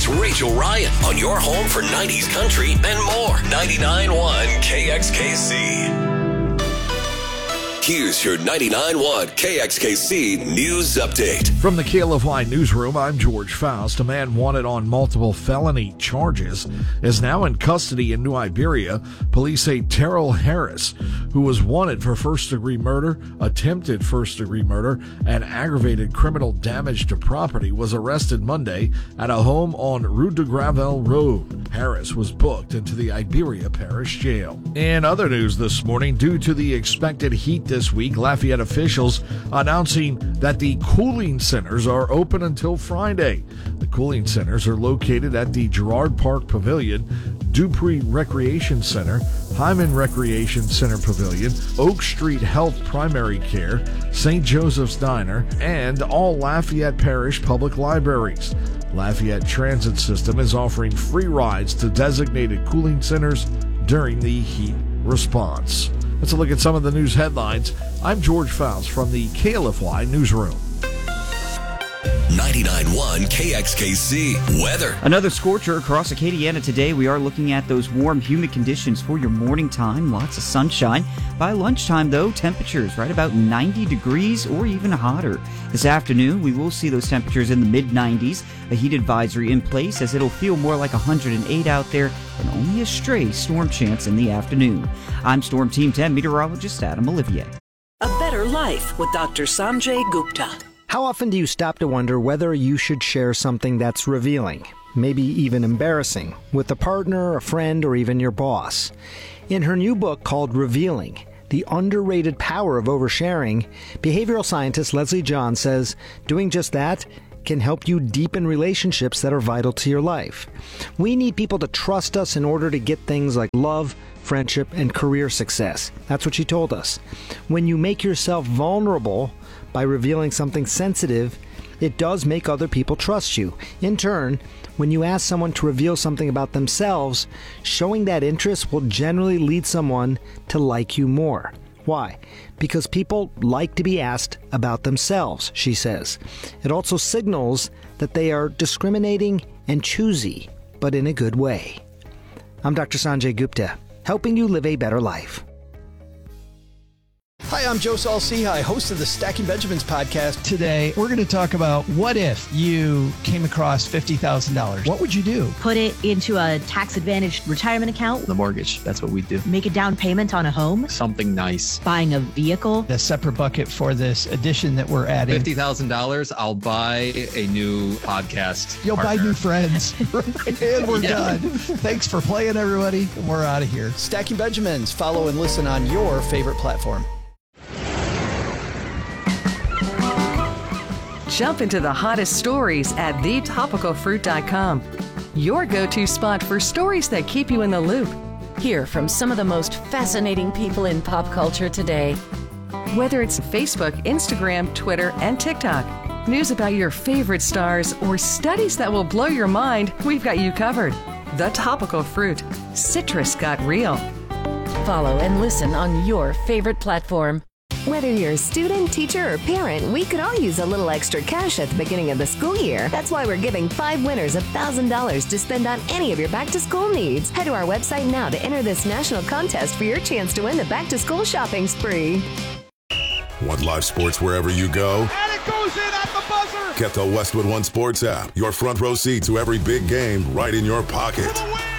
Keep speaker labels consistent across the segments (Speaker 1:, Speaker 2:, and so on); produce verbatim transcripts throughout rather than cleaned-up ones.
Speaker 1: Rachel Ryan on your home for nineties country and more. ninety-nine point one K X K C. Here's your ninety-nine point one K X K C News Update.
Speaker 2: From the K L F Y Newsroom, I'm George Faust. A man wanted on multiple felony charges is now in custody in New Iberia. Police say Terrell Harris, who was wanted for first-degree murder, attempted first-degree murder, and aggravated criminal damage to property, was arrested Monday at a home on Rue de Gravel Road. Harris was booked into the Iberia Parish Jail. In other news this morning, due to the expected heat this week, Lafayette officials announcing that the cooling centers are open until Friday. The cooling centers are located at the Girard Park Pavilion, Dupree Recreation Center, Hyman Recreation Center Pavilion, Oak Street Health Primary Care, Saint Joseph's Diner, and all Lafayette Parish public libraries. Lafayette Transit System is offering free rides to designated cooling centers during the heat response. Let's look at some of the news headlines. I'm George Faust from the K L F Y Newsroom.
Speaker 1: ninety-nine point one K X K C weather.
Speaker 3: Another scorcher across Acadiana today. We are looking at those warm, humid conditions for your morning time. Lots of sunshine. By lunchtime, though, temperatures right about ninety degrees or even hotter. This afternoon, we will see those temperatures in the mid nineties. A heat advisory in place as it'll feel more like one hundred eight out there and only a stray storm chance in the afternoon. I'm Storm Team ten meteorologist Adam Olivier.
Speaker 4: A better life with Doctor Sanjay Gupta.
Speaker 5: How often do you stop to wonder whether you should share something that's revealing, maybe even embarrassing, with a partner, a friend, or even your boss? In her new book called Revealing, The Underrated Power of Oversharing, behavioral scientist Leslie John says doing just that can help you deepen relationships that are vital to your life. We need people to trust us in order to get things like love, friendship, and career success. That's what she told us. When you make yourself vulnerable by revealing something sensitive, it does make other people trust you. In turn, when you ask someone to reveal something about themselves, showing that interest will generally lead someone to like you more. Why? Because people like to be asked about themselves, she says. It also signals that they are discriminating and choosy, but in a good way. I'm Doctor Sanjay Gupta, helping you live a better life.
Speaker 6: Hi, I'm Joe Saul-Sehy, host of the Stacking Benjamins podcast.
Speaker 7: Today, we're going to talk about what if you came across fifty thousand dollars? What would you do?
Speaker 8: Put it into a tax-advantaged retirement account.
Speaker 9: The mortgage, that's what we do.
Speaker 8: Make a down payment on a home.
Speaker 9: Something nice.
Speaker 8: Buying a vehicle.
Speaker 7: A separate bucket for this addition that we're adding.
Speaker 9: fifty thousand dollars, I'll buy a new podcast
Speaker 7: You'll
Speaker 9: partner.
Speaker 7: buy new friends. And we're yeah. done. Thanks for playing, everybody. We're out of here.
Speaker 6: Stacking Benjamins. Follow and listen on your favorite platform.
Speaker 10: Jump into the hottest stories at the topical fruit dot com. Your go-to spot for stories that keep you in the loop.
Speaker 11: Hear from some of the most fascinating people in pop culture today.
Speaker 10: Whether it's Facebook, Instagram, Twitter, and TikTok, news about your favorite stars, or studies that will blow your mind, we've got you covered. The Topical Fruit. Citrus got real.
Speaker 11: Follow and listen on your favorite platform.
Speaker 12: Whether you're a student, teacher, or parent, we could all use a little extra cash at the beginning of the school year. That's why we're giving five winners one thousand dollars to spend on any of your back-to-school needs. Head to our website now to enter this national contest for your chance to win the back-to-school shopping spree.
Speaker 13: Want live sports wherever you go?
Speaker 14: And it goes in at the buzzer!
Speaker 13: Get the Westwood One Sports app. Your front row seat to every big game right in your pocket.
Speaker 14: For the win!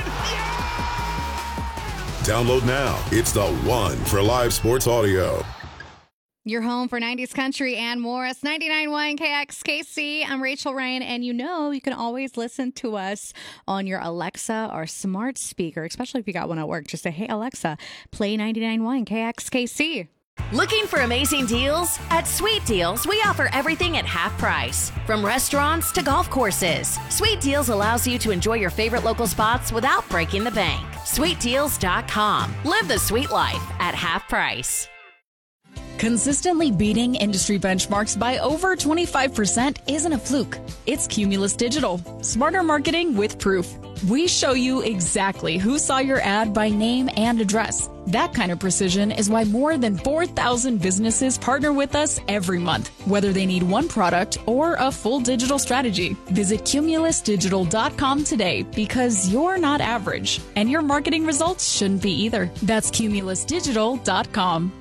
Speaker 14: Yeah!
Speaker 13: Download now. It's the one for live sports audio.
Speaker 15: Your home for nineties country and more. It's ninety-nine point one K X K C. I'm Rachel Ryan, and you know you can always listen to us on your Alexa or smart speaker, especially if you got one at work. Just say, hey, Alexa, play ninety-nine point one K X K C.
Speaker 16: Looking for amazing deals? At Sweet Deals, we offer everything at half price. From restaurants to golf courses, Sweet Deals allows you to enjoy your favorite local spots without breaking the bank. sweet deals dot com. Live the sweet life at half price.
Speaker 17: Consistently beating industry benchmarks by over twenty-five percent isn't a fluke. It's Cumulus Digital. Smarter marketing with proof. We show you exactly who saw your ad by name and address. That kind of precision is why more than four thousand businesses partner with us every month, whether they need one product or a full digital strategy. Visit cumulus digital dot com today because you're not average, and your marketing results shouldn't be either. That's cumulus digital dot com.